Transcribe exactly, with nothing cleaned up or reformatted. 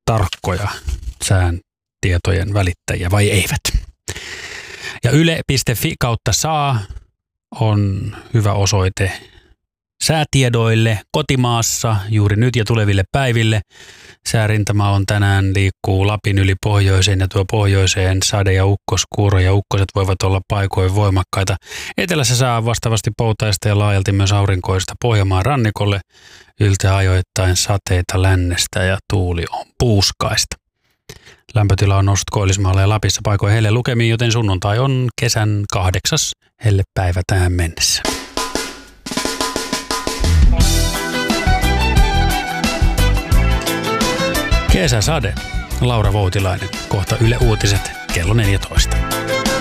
tarkkoja sään tietojen välittäjiä vai eivät. Ja yle piste fi kautta saa on hyvä osoite säätiedoille kotimaassa juuri nyt ja tuleville päiville. Säärintama on tänään liikkuu Lapin yli pohjoiseen ja tuo pohjoiseen sade- ja ukkoskuuro ja ukkoset voivat olla paikoin voimakkaita. Etelässä saa vastaavasti poutaista ja laajalti myös aurinkoista Pohjanmaan rannikolle. Yltää ajoittain sateita lännestä ja tuuli on puuskaista. Lämpötila on noussut Koillismaalla ja Lapissa paikoin helle lukemiin, joten sunnuntai on kesän kahdeksas hellepäivä tähän mennessä. Kesäsade. Laura Voutilainen. Kohta Yle Uutiset kello neljätoista.